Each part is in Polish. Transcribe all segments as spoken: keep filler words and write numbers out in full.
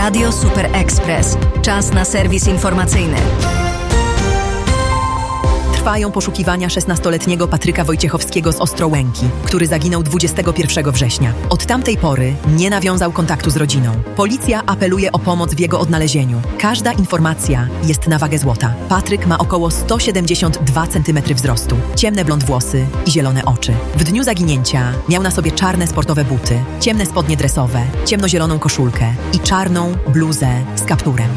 Radio Super Express. Czas na serwis informacyjny. Trwają poszukiwania szesnastoletniego Patryka Wojciechowskiego z Ostrołęki, który zaginął dwudziestego pierwszego września. Od tamtej pory nie nawiązał kontaktu z rodziną. Policja apeluje o pomoc w jego odnalezieniu. Każda informacja jest na wagę złota. Patryk ma około sto siedemdziesiąt dwa centymetry wzrostu, ciemne blond włosy i zielone oczy. W dniu zaginięcia miał na sobie czarne sportowe buty, ciemne spodnie dresowe, ciemnozieloną koszulkę i czarną bluzę z kapturem.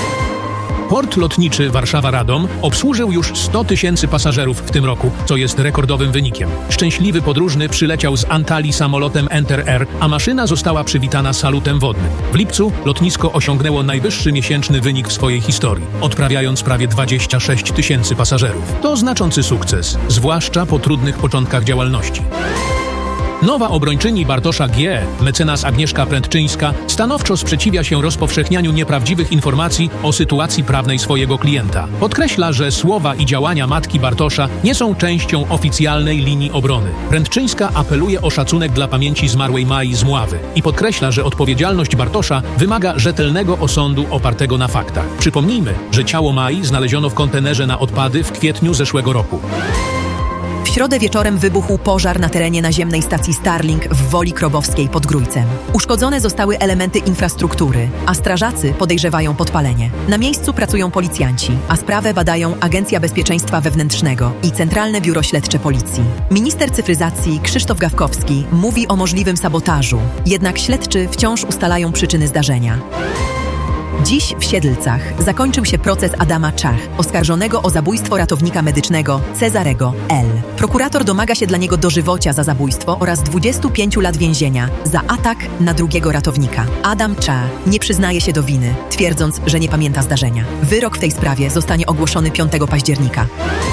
Port lotniczy Warszawa-Radom obsłużył już sto tysięcy pasażerów w tym roku, co jest rekordowym wynikiem. Szczęśliwy podróżny przyleciał z Antalii samolotem Enter Air, a maszyna została przywitana salutem wodnym. W lipcu lotnisko osiągnęło najwyższy miesięczny wynik w swojej historii, odprawiając prawie dwadzieścia sześć tysięcy pasażerów. To znaczący sukces, zwłaszcza po trudnych początkach działalności. Nowa obrończyni Bartosza G., mecenas Agnieszka Prędczyńska, stanowczo sprzeciwia się rozpowszechnianiu nieprawdziwych informacji o sytuacji prawnej swojego klienta. Podkreśla, że słowa i działania matki Bartosza nie są częścią oficjalnej linii obrony. Prędczyńska apeluje o szacunek dla pamięci zmarłej Mai z Mławy i podkreśla, że odpowiedzialność Bartosza wymaga rzetelnego osądu opartego na faktach. Przypomnijmy, że ciało Mai znaleziono w kontenerze na odpady w kwietniu zeszłego roku. W środę wieczorem wybuchł pożar na terenie naziemnej stacji Starlink w Woli Krobowskiej pod Grójcem. Uszkodzone zostały elementy infrastruktury, a strażacy podejrzewają podpalenie. Na miejscu pracują policjanci, a sprawę badają Agencja Bezpieczeństwa Wewnętrznego i Centralne Biuro Śledcze Policji. Minister cyfryzacji Krzysztof Gawkowski mówi o możliwym sabotażu, jednak śledczy wciąż ustalają przyczyny zdarzenia. Dziś w Siedlcach zakończył się proces Adama Czach, oskarżonego o zabójstwo ratownika medycznego Cezarego L. Prokurator domaga się dla niego dożywocia za zabójstwo oraz dwudziestu pięciu lat więzienia za atak na drugiego ratownika. Adam Czach nie przyznaje się do winy, twierdząc, że nie pamięta zdarzenia. Wyrok w tej sprawie zostanie ogłoszony piątego października.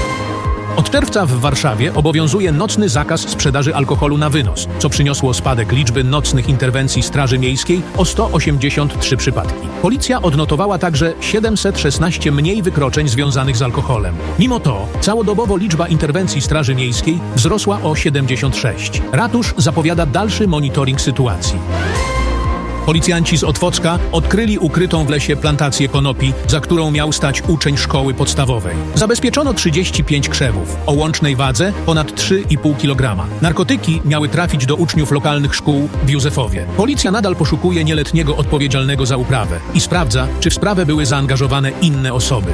Od czerwca w Warszawie obowiązuje nocny zakaz sprzedaży alkoholu na wynos, co przyniosło spadek liczby nocnych interwencji Straży Miejskiej o sto osiemdziesiąt trzy przypadki. Policja odnotowała także siedemset szesnaście mniej wykroczeń związanych z alkoholem. Mimo to całodobowo liczba interwencji Straży Miejskiej wzrosła o siedemdziesiąt sześć. Ratusz zapowiada dalszy monitoring sytuacji. Policjanci z Otwocka odkryli ukrytą w lesie plantację konopi, za którą miał stać uczeń szkoły podstawowej. Zabezpieczono trzydzieści pięć krzewów o łącznej wadze ponad trzy i pół kilograma. Narkotyki miały trafić do uczniów lokalnych szkół w Józefowie. Policja nadal poszukuje nieletniego odpowiedzialnego za uprawę i sprawdza, czy w sprawę były zaangażowane inne osoby.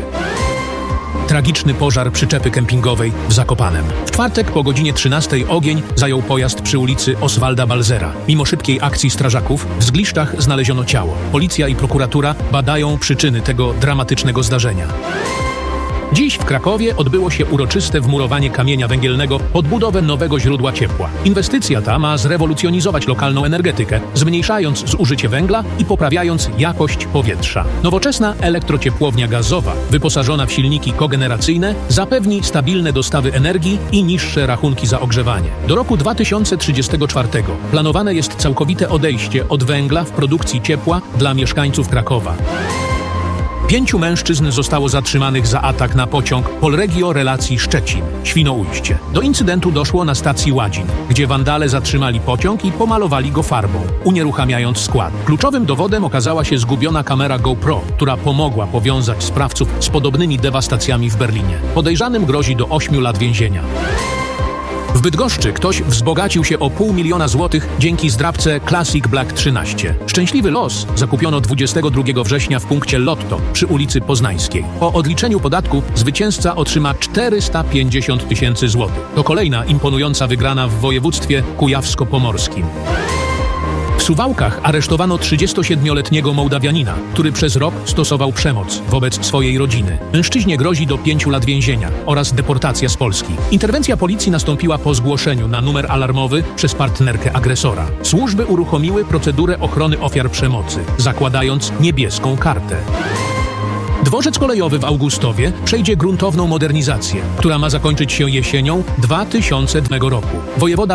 Tragiczny pożar przyczepy kempingowej w Zakopanem. W czwartek po godzinie trzynastej ogień zajął pojazd przy ulicy Oswalda Balzera. Mimo szybkiej akcji strażaków w Zgliszczach znaleziono ciało. Policja i prokuratura badają przyczyny tego dramatycznego zdarzenia. Dziś w Krakowie odbyło się uroczyste wmurowanie kamienia węgielnego pod budowę nowego źródła ciepła. Inwestycja ta ma zrewolucjonizować lokalną energetykę, zmniejszając zużycie węgla i poprawiając jakość powietrza. Nowoczesna elektrociepłownia gazowa, wyposażona w silniki kogeneracyjne, zapewni stabilne dostawy energii i niższe rachunki za ogrzewanie. Do roku dwa tysiące trzydziestego czwartego planowane jest całkowite odejście od węgla w produkcji ciepła dla mieszkańców Krakowa. Pięciu mężczyzn zostało zatrzymanych za atak na pociąg Polregio relacji Szczecin-Świnoujście. Do incydentu doszło na stacji Ładzin, gdzie wandale zatrzymali pociąg i pomalowali go farbą, unieruchamiając skład. Kluczowym dowodem okazała się zgubiona kamera GoPro, która pomogła powiązać sprawców z podobnymi dewastacjami w Berlinie. Podejrzanym grozi do ośmiu lat więzienia. W Bydgoszczy ktoś wzbogacił się o pół miliona złotych dzięki zdrabce Classic Black trzynaście. Szczęśliwy los zakupiono dwudziestego drugiego września w punkcie Lotto przy ulicy Poznańskiej. Po odliczeniu podatku zwycięzca otrzyma czterysta pięćdziesiąt tysięcy złotych. To kolejna imponująca wygrana w województwie kujawsko-pomorskim. W Suwałkach aresztowano trzydziestosiedmioletniego Mołdawianina, który przez rok stosował przemoc wobec swojej rodziny. Mężczyźnie grozi do pięciu lat więzienia oraz deportacja z Polski. Interwencja policji nastąpiła po zgłoszeniu na numer alarmowy przez partnerkę agresora. Służby uruchomiły procedurę ochrony ofiar przemocy, zakładając niebieską kartę. Dworzec kolejowy w Augustowie przejdzie gruntowną modernizację, która ma zakończyć się jesienią dwa tysiące drugiego roku. Wojewoda